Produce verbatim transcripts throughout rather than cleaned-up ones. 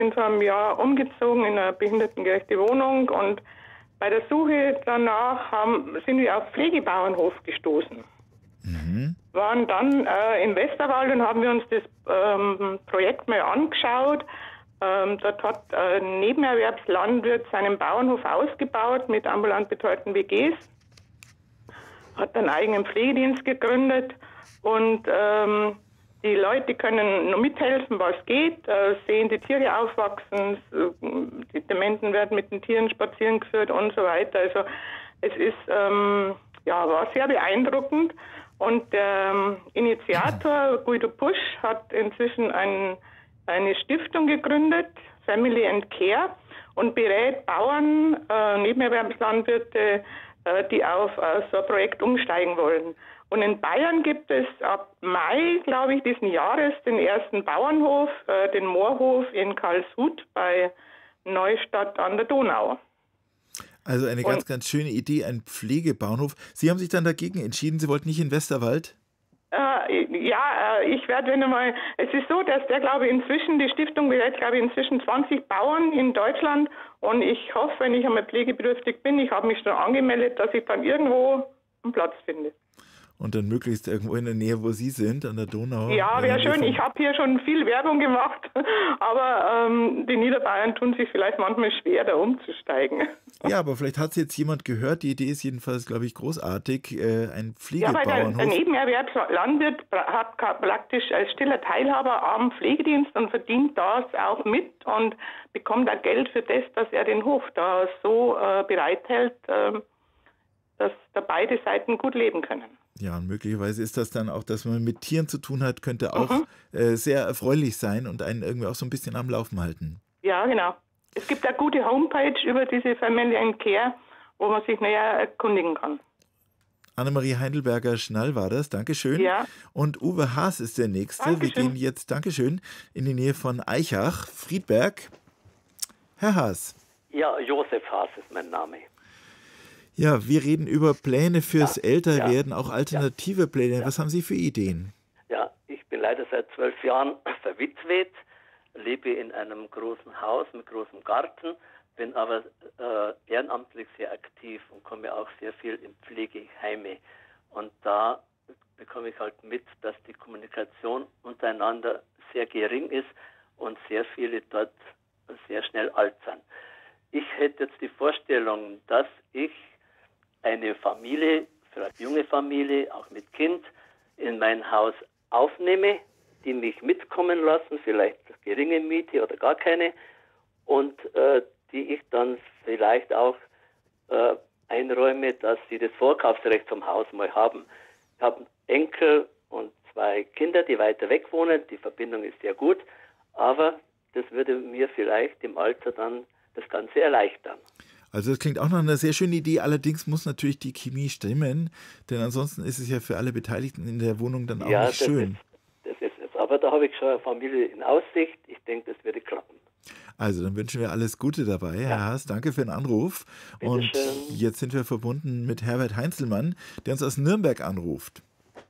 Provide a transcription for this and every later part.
bin vor einem Jahr umgezogen in eine behindertengerechte Wohnung und bei der Suche danach haben, sind wir auf Pflegebauernhof gestoßen. Mhm. Waren dann äh, im Westerwald und haben wir uns das ähm, Projekt mal angeschaut. Ähm, dort hat ein Nebenerwerbslandwirt seinen Bauernhof ausgebaut mit ambulant betreuten W Gs, hat einen eigenen Pflegedienst gegründet und ähm, die Leute können nur mithelfen, was geht, äh, sehen die Tiere aufwachsen, die Dementen werden mit den Tieren spazieren geführt und so weiter. Also es ist, ähm, ja, war sehr beeindruckend. Und der ähm, Initiator Guido Pusch hat inzwischen ein, eine Stiftung gegründet, Family and Care, und berät Bauern, äh, Nebenerwerbslandwirte, äh, die auf äh, so ein Projekt umsteigen wollen. Und in Bayern gibt es ab Mai, glaube ich, diesen Jahres den ersten Bauernhof, äh, den Moorhof in Karlshut bei Neustadt an der Donau. Also eine ganz, ganz schöne Idee, ein Pflegebauernhof. Sie haben sich dann dagegen entschieden, Sie wollten nicht in Westerwald? Äh, ja, äh, ich werde, wenn einmal, es ist so, dass der, glaube ich, inzwischen, die Stiftung berät, glaube ich, inzwischen zwanzig Bauern in Deutschland und ich hoffe, wenn ich einmal pflegebedürftig bin, ich habe mich schon angemeldet, dass ich dann irgendwo einen Platz finde. Und dann möglichst irgendwo in der Nähe, wo Sie sind, an der Donau. Ja, wäre schön. Ich habe hier schon viel Werbung gemacht, aber ähm, die Niederbayern tun sich vielleicht manchmal schwer, da umzusteigen. Ja, aber vielleicht hat es jetzt jemand gehört. Die Idee ist jedenfalls, glaube ich, großartig. Äh, ein Pflegebauernhof. Ja, weil der, der Nebenerwerbslandwirt hat praktisch als stiller Teilhaber am Pflegedienst und verdient das auch mit und bekommt auch Geld für das, dass er den Hof da so äh, bereithält, äh, dass da beide Seiten gut leben können. Ja, und möglicherweise ist das dann auch, dass man mit Tieren zu tun hat, könnte auch Mhm. äh, sehr erfreulich sein und einen irgendwie auch so ein bisschen am Laufen halten. Ja, genau. Es gibt eine gute Homepage über diese Family and Care, wo man sich näher erkundigen kann. Annemarie Heidelberger-Schnall war das, Dankeschön. Ja. Und Uwe Haas ist der Nächste. Dankeschön. Wir gehen jetzt, Dankeschön, in die Nähe von Aichach, Friedberg. Herr Haas. Ja, Josef Haas ist mein Name. Ja, wir reden über Pläne fürs Ja, Älterwerden, ja, auch alternative ja, Pläne. ja. Was haben Sie für Ideen? Ja, ich bin leider seit zwölf Jahren verwitwet, lebe in einem großen Haus mit großem Garten, bin aber äh, ehrenamtlich sehr aktiv und komme auch sehr viel in Pflegeheime. Und da bekomme ich halt mit, dass die Kommunikation untereinander sehr gering ist und sehr viele dort sehr schnell alt sind. Ich hätte jetzt die Vorstellung, dass ich eine Familie, vielleicht junge Familie, auch mit Kind, in mein Haus aufnehme, die mich mitkommen lassen, vielleicht geringe Miete oder gar keine, und äh, die ich dann vielleicht auch äh, einräume, dass sie das Vorkaufsrecht zum Haus mal haben. Ich habe Enkel und zwei Kinder, die weiter weg wohnen, die Verbindung ist sehr gut, aber das würde mir vielleicht im Alter dann das Ganze erleichtern. Also das klingt auch nach einer sehr schönen Idee, allerdings muss natürlich die Chemie stimmen, denn ansonsten ist es ja für alle Beteiligten in der Wohnung dann auch ja, nicht das schön. Ist, das ist es. Aber da habe ich schon eine Familie in Aussicht. Ich denke, das würde klappen. Also dann wünschen wir alles Gute dabei, Herr Ja. Haas. Danke für den Anruf. Bitte Und schön. jetzt sind wir verbunden mit Herbert Heinzelmann, der uns aus Nürnberg anruft.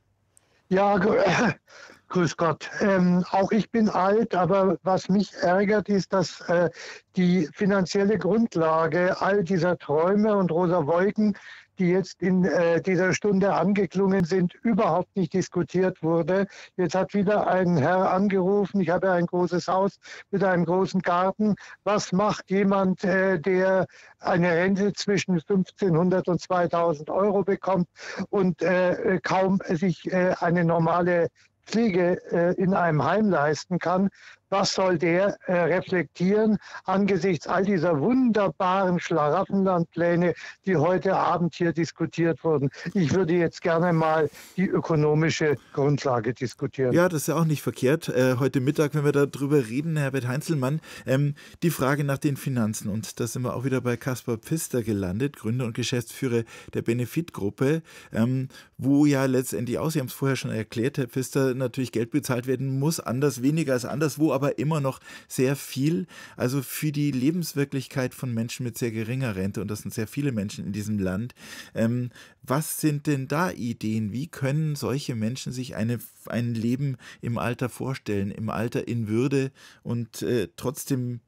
Ja, gr- äh, grüß Gott. Ähm, auch ich bin alt, aber was mich ärgert, ist, dass äh, die finanzielle Grundlage all dieser Träume und rosa Wolken, die jetzt in äh, dieser Stunde angeklungen sind, überhaupt nicht diskutiert wurde. Jetzt hat wieder ein Herr angerufen, ich habe ein großes Haus mit einem großen Garten. Was macht jemand, äh, der eine Rente zwischen fünfzehnhundert und zweitausend Euro bekommt und äh, kaum sich äh, eine normale Pflege äh, in einem Heim leisten kann? Was soll der äh, reflektieren angesichts all dieser wunderbaren Schlaraffenlandpläne, die heute Abend hier diskutiert wurden? Ich würde jetzt gerne mal die ökonomische Grundlage diskutieren. Ja, das ist ja auch nicht verkehrt. Äh, heute Mittag, wenn wir darüber reden, Herbert Heinzelmann, ähm, die Frage nach den Finanzen. Und da sind wir auch wieder bei Kaspar Pfister gelandet, Gründer und Geschäftsführer der Benefit-Gruppe, ähm, wo ja letztendlich auch, Sie haben es vorher schon erklärt, Herr Pfister, natürlich Geld bezahlt werden muss, anders, weniger als anderswo, aber immer noch sehr viel. Also für die Lebenswirklichkeit von Menschen mit sehr geringer Rente, und das sind sehr viele Menschen in diesem Land. Ähm, was sind denn da Ideen? Wie können solche Menschen sich eine, ein Leben im Alter vorstellen, im Alter in Würde und äh, trotzdem